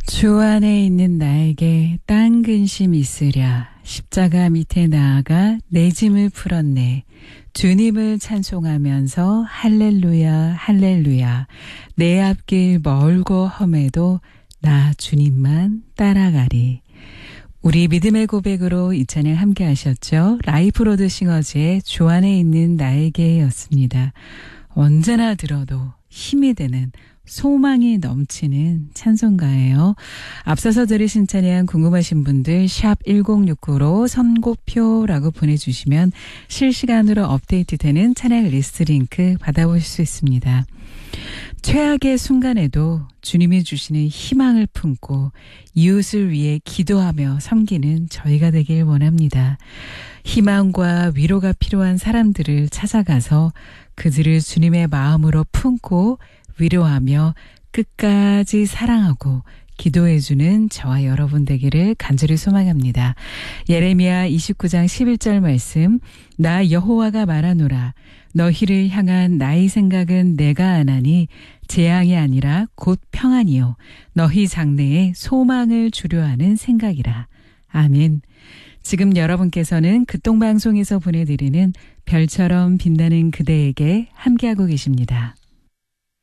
주 안에 있는 나에게 딴 근심 있으랴. 십자가 밑에 나아가 내 짐을 풀었네. 주님을 찬송하면서 할렐루야 할렐루야. 내 앞길 멀고 험해도 나 주님만 따라가리. 우리 믿음의 고백으로 이 찬양 함께 하셨죠. 라이프로드 싱어즈의 주 안에 있는 나에게였습니다. 언제나 들어도 힘이 되는 소망이 넘치는 찬송가예요. 앞서서 들으신 찬양 궁금하신 분들 샵 1069로 선고표라고 보내주시면 실시간으로 업데이트되는 찬양 리스트 링크 받아보실 수 있습니다. 최악의 순간에도 주님이 주시는 희망을 품고 이웃을 위해 기도하며 섬기는 저희가 되길 원합니다. 희망과 위로가 필요한 사람들을 찾아가서 그들을 주님의 마음으로 품고 위로하며 끝까지 사랑하고 기도해주는 저와 여러분 되기를 간절히 소망합니다. 예레미야 29장 11절 말씀, 나 여호와가 말하노라. 너희를 향한 나의 생각은 내가 아나니 재앙이 아니라 곧 평안이요 너희 장래에 소망을 주려 하는 생각이라. 아멘. 지금 여러분께서는 극동방송에서 보내드리는 별처럼 빛나는 그대에게 함께하고 계십니다.